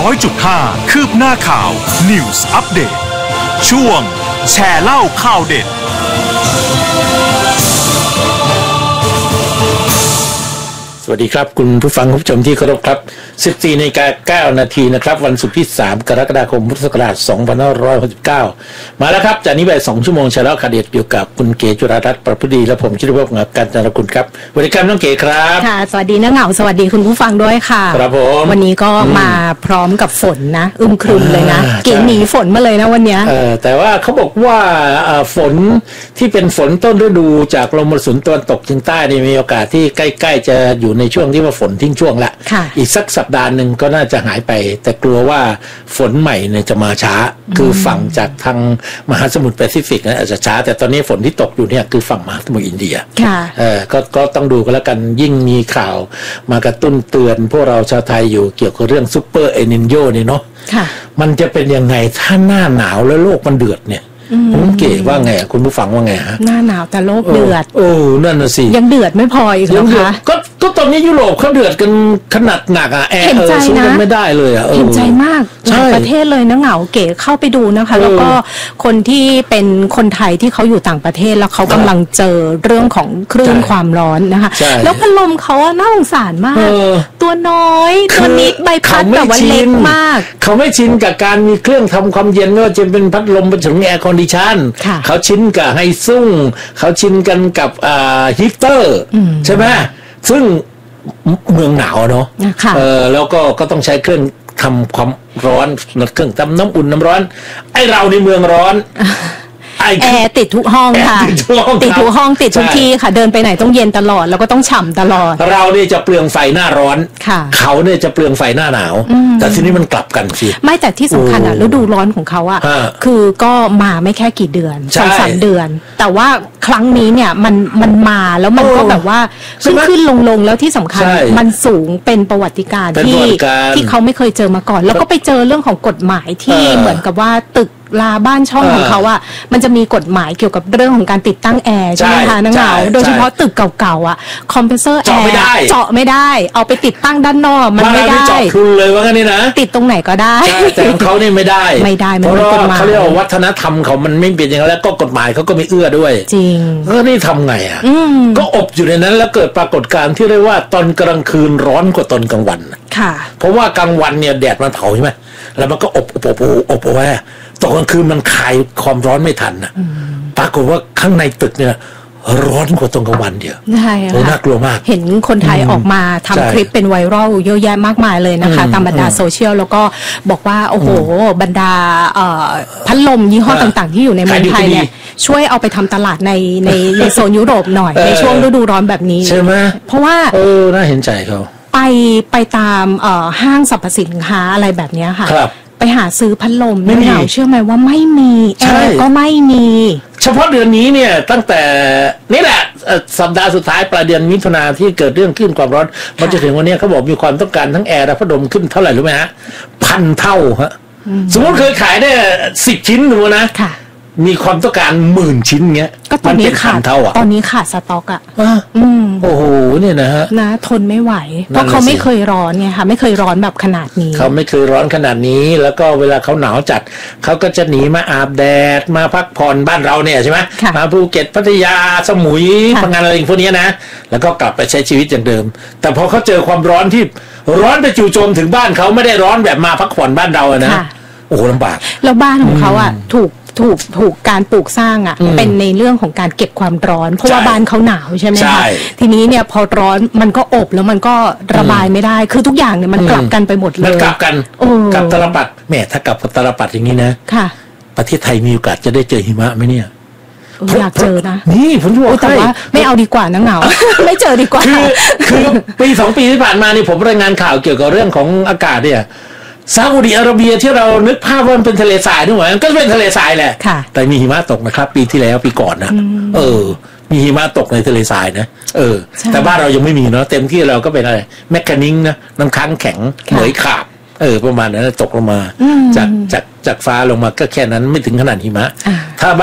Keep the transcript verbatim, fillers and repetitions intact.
อยจุดห้า คืบหน้าข่าว News Update ช่วงแชร์เล่าข่าวเด็ดสวัสดีครับคุณผู้ฟังคุณผู้ชมที่เคารพครับ สิบสี่นาฬิกาเก้านาทีนะครับวันศุกร์ที่สามกรกฎาคมพุทธศักราชสองพันห้าร้อยหกสิบเก้ามาแล้วครับจากนี้ไปสองชั่วโมงแชร์เล่าข่าวเด็ดเกี่ยวกับคุณเก๋จุฬารัตน์ประพฤติดีและผมชิรภพงศ์การจารกุลครับสวัสดีครับน้องเก๋ครับค่ะสวัสดีน้าเหงาสวัสดีคุณผู้ฟังด้วยค่ะครับผมวันนี้ก็มาพร้อมกับฝนนะอึมครึมเลยนะเก๋หนีฝนมาเลยนะวันนี้เออแต่ว่าเขาบอกว่าฝนที่เป็นฝนต้นฤดูจากลมมรสุมตะวันตกเฉียงใต้นี่มีโอกาสที่ใกล้ๆจะอยู่ในช่วงที่ว่าฝนทิ้งช่วงละอีกสักสัปดาห์หนึ่งก็น่าจะหายไปแต่กลัวว่าฝนใหม่เนี่ยจะมาช้าคือฝั่งจากทางมหาสมุทรแปซิฟิกนะอาจจะช้าแต่ตอนนี้ฝนที่ตกอยู่เนี่ยคือฝั่งมหาสมุทรอินเดียเออก็ก็ต้องดูกันแล้วกันยิ่งมีข่าวมากระตุ้นเตือนพวกเราชาวไทยอยู่เกี่ยวกับเรื่องซูเปอร์เอลนิโญนี่เนาะมันจะเป็นยังไงถ้าหน้าหนาวแล้วโลกมันเดือดเนี่ยคุณเก๋ว่าไงคุณผู้ฟังว่าไงฮะหน้าหนาวแต่โลกเดือดโอ้นั่นน่ะสิยังเดือดไม่พออีกเหรอคะก็ก็ตอนนี้ยุโรปเขาเดือดกันขนาดหนักอ่ะแอร์เออสู้กันไม่ได้เลยอ่ะเห็นใจมากหลายประเทศเลยนะเหงาเก๋เข้าไปดูนะคะแล้วก็คนที่เป็นคนไทยที่เขาอยู่ต่างประเทศแล้วเขากำลังเจอเรื่องของคลื่นความร้อนนะคะแล้วพัดลมเขาน่าสงสารมากตัวน้อยตัวนิดใบพัดแบบว่าเล็กมากเขาไม่ชินกับการมีเครื่องทำความเย็นไม่ว่าจะเป็นพัดลมไปถึงแอร์คอนดิชันเขาชินกับไฮซุ่งเขาชินกันกับอ่าฮีตเตอร์ใช่ไหมซึ่งเมืองหนาวเนาะเออแล้วก็ก็ต้องใช้เครื่องทำความร้อนเครื่องทำน้ำอุ่นน้ำร้อนไอเราในเมืองร้อนแอร์ติดทุกห้องค่ะติดทุกห้องติดทุกที่ค่ะเดินไปไหนต้องเย็นตลอดแล้วก็ต้องฉ่ำตลอดเราเนี่ยจะเปลืองไฟหน้าร้อนเขาเนี่ยจะเปลืองไฟหน้าหนาวแต่ทีนี้มันกลับกันสิไม่แต่ที่สำคัญอ่ะฤดูร้อนของเขาอ่ะคือก็มาไม่แค่กี่เดือนสองสามเดือนแต่ว่าครั้งนี้เนี่ยมันมันมาแล้วมันก็แบบว่าขึ้นขึ้นลงลงแล้วที่สำคัญมันสูงเป็นประวัติการณ์ที่ที่เขาไม่เคยเจอมาก่อนแล้วก็ไปเจอเรื่องของกฎหมายที่เหมือนกับว่าตึกลาบ้านช่องของเขาอ่ะมันจะมีกฎหมายเกี่ยวกับเรื่องของการติดตั้งแอร์ใช่ไหมคะนังเหงาโดยเฉพาะตึกเก่าๆอ่ะคอมเพรสเซอร์แอร์เจาะไม่ได้เอาไปติดตั้งด้านนอกมันไม่ได้เจาะคุณเลยว่างั้นนี่นะติดตรงไหนก็ได้แต่ของเขาเนี่ยไม่ได้ไม่ได้เพราะว่าเขาเรียกว่าวัฒนธรรมเขามันไม่เป็นอย่างนั้นแล้วก็กฎหมายเขาก็ไม่เอื้อด้วยจริงก็นี่ทำไงอ่ะก็อบอยู่ในนั้นแล้วเกิดปรากฏการณ์ที่เรียกว่าตอนกลางคืนร้อนกว่าตอนกลางวันค่ะเพราะว่ากลางวันเนี่ยแดดมันเผาใช่ไหมแล้วมันก็อบอบอบอบเอาไว้ตอนกลางคืนมันคายความร้อนไม่ทันนะปรากฏว่าข้างในตึกเนี่ยร้อนกว่าตอนกลางวันเดียวใช่ค่ะน่ากลัวมากเห็นคนไทยออกมาทำคลิปเป็นไวรัลเยอะแยะมากมายเลยนะคะตามบรรดาโซเชียลแล้วก็บอกว่าโอ้โหบรรดาพัดลมยี่ห้อต่างๆที่อยู่ในเมืองไทยเนี่ยช่วยเอาไปทำตลาดในในในโซนยุโรปหน่อยในช่วงฤดูร้อนแบบนี้ใช่ไหมเพราะว่าเออน่าเห็นใจเขาไปไปตามห้างสรรพสินค้าอะไรแบบนี้ค่ะไปหาซื้อพัดลมไม่เหงาเชื่อไหมว่าไม่มีแอร์ก็ไม่มีเฉพาะเดือนนี้เนี่ยตั้งแต่นี่แหละสัปดาห์สุดท้ายปลายเดือนมิถุนาที่เกิดเรื่องขึ้นความร้อนมันจะถึงวันนี้เขาบอกมีความต้องการทั้งแอร์และพัดลมขึ้นเท่าไหร่รู้ไหมฮะพันเท่าฮะสมมติเคยขายได้สิบชิ้นหนูนะมีความต้องการหมื่นชิ้นเงี้ยก็ตอนนี้ขาดตอนนี้ขาดสต็อกอ่ะอืมโอ้โหเนี่ยนะฮะนะทนไม่ไหวเพราะเขาไม่เคยร้อนไงค่ะไม่เคยร้อนแบบขนาดนี้เขาไม่เคยร้อนขนาดนี้แล้วก็เวลาเขาหนาวจัดเขาก็จะหนีมาอาบแดดมาพักผ่อนบ้านเราเนี่ยใช่ไหมมาภูเก็ตพัทยาสมุยพังงานอะไรพวกนี้นะแล้วก็กลับไปใช้ชีวิตอย่างเดิมแต่พอเขาเจอความร้อนที่ร้อนไปจู่โจมถึงบ้านเขาไม่ได้ร้อนแบบมาพักผ่อนบ้านเราอะนะโอ้โหลำบากแล้วบ้านของเขาอ่ะถูกถูกถูกการปลูกสร้างอ่ะเป็นในเรื่องของการเก็บความร้อนเพราะว่าบ้านเขาหนาวใช่ไหมคะทีนี้เนี่ยพอร้อนมันก็อบแล้วมันก็ระบายไม่ได้คือทุกอย่างเนี่ยมันกลับกันไปหมดเลยมันกลับกันกลับตลปัดแม่ถ้ากลับตลปัดอย่างนี้นะค่ะประเทศไทยมีโอกาสจะได้เจอหิมะไหมเนี่ยอยากเจอนะนี่ผมจะบอกแต่ว่าไม่เอาดีกว่านะเหงาไม่เจอดีกว่าคือคือปีสองปีที่ผ่านมานี่ผมรายงานข่าวเกี่ยวกับเรื่องของอากาศเนี่ยซาอุดิอาระเบียที่เรานึกภาพว่ามันเป็นทะเลทรายด้วยมันก็เป็นทะเลทรายแหละแต่มีหิมะตกนะครับปีที่แล้วปีก่อนนะเออมีหิมะตกในทะเลทรายนะเออแต่บ้านเรายังไม่มีเนาะเต็มที่เราก็เป็นอะไรแมคคานิงนะน้ำค้างแข็งเหมยขาบเออประมาณนั้นตกลงมาจากจากจากฟ้าลงมาก็แค่นั้นไม่ถึงขนาดหิมะถ้า